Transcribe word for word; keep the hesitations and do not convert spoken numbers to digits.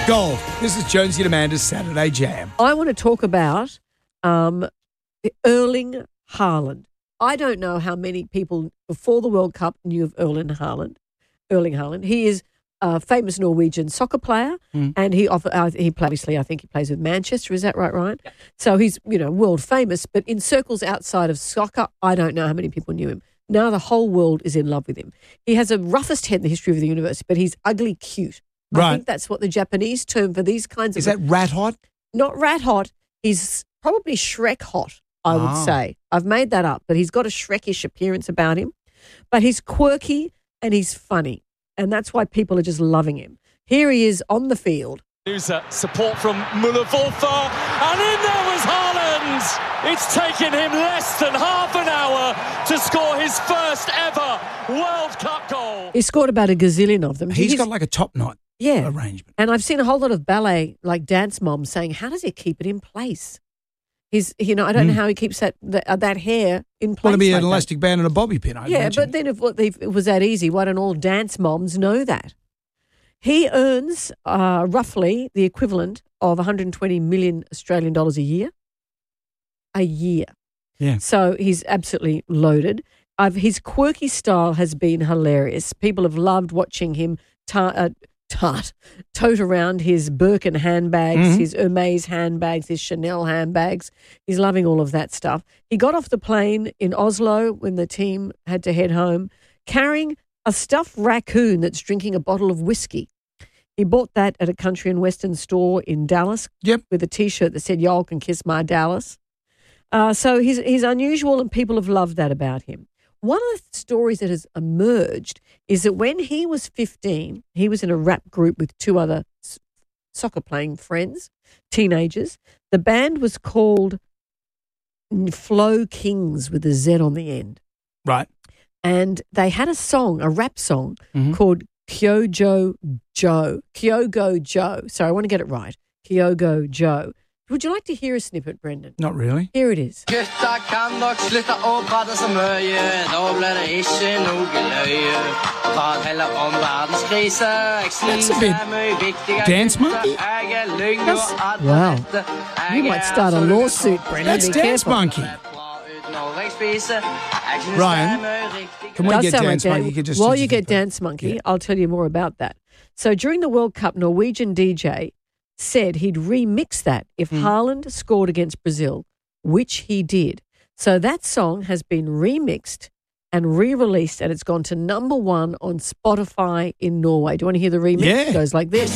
Golf. This is Jonesy and Amanda's Saturday Jam. I want to talk about um, Erling Haaland. I don't know how many people before the World Cup knew of Erling Haaland. Erling Haaland. He is a famous Norwegian soccer player, mm. and he offer, uh, he play, obviously I think he plays with Manchester. Is that right, Ryan? Yeah. So he's you know world famous, but in circles outside of soccer, I don't know how many people knew him. Now the whole world is in love with him. He has the roughest head in the history of the universe, but he's ugly cute. Right. I think that's what the Japanese term for these kinds of... Is that rat hot? Not rat hot. He's probably Shrek hot, I would Oh. say. I've made that up, but he's got a Shrekish appearance about him. But he's quirky and he's funny, and that's why people are just loving him. Here he is on the field. There's uh, support from Muller-Wolfer, and in there was Haaland. It's taken him less than half an hour to score his first ever World Cup goal. He scored about a gazillion of them. He's got like a top knot yeah. arrangement. And I've seen a whole lot of ballet, like dance moms, saying, how does he keep it in place? He's, you know, I don't Mm. know how he keeps that that, uh, that hair in place. Want to be like an that. elastic band and a bobby pin, I Yeah, imagine. but then if, if it was that easy, why don't all dance moms know that? He earns uh, roughly the equivalent of one hundred twenty million Australian dollars a year. A year. Yeah. So he's absolutely loaded. Uh, his quirky style has been hilarious. People have loved watching him tar- uh, tart, tote around his Birkin handbags, Mhm. his Hermes handbags, his Chanel handbags. He's loving all of that stuff. He got off the plane in Oslo when the team had to head home, carrying a stuffed raccoon that's drinking a bottle of whiskey. He bought that at a country and western store in Dallas Yep. with a T-shirt that said, "Y'all can kiss my Dallas." Uh, so he's, he's unusual, and people have loved that about him. One of the stories that has emerged is that when he was fifteen, he was in a rap group with two other s- soccer-playing friends, teenagers. The band was called Flow Kings with a Z on the end. Right. And they had a song, a rap song, Mhm. called Kyogo Joe. Kyogo Joe. Sorry, I want to get it right. Kyogo Joe. Would you like to hear a snippet, Brendan? Not really. Here it is. Gutta kan nok slutte å prate så mye, da blir det ikke noe løye. Prat heller om verdenskrise, jeg That's a synes bit det er mye viktigere. Dance Monkey? Jeg er lyng og That's- alt wow. dette. Jeg You might er start a så lawsuit, Brendan. That's Be Dance careful. Monkey. bra ut når jeg spiser. Jeg synes Ryan, det er mye riktigere. Can we Does get sound like Dance that. Monkey? You could just While just- you get Dance Monkey, Yeah. I'll tell you more about that. So during the World Cup, Norwegian D J said he'd remix that if Mm. Haaland scored against Brazil, which he did. So that song has been remixed and re-released, and it's gone to number one on Spotify in Norway. Do you want to hear the remix? Yeah. It goes like this.